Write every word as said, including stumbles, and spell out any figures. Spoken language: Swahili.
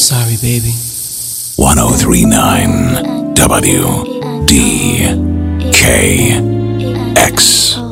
sorry, baby. one oh three point nine W D K X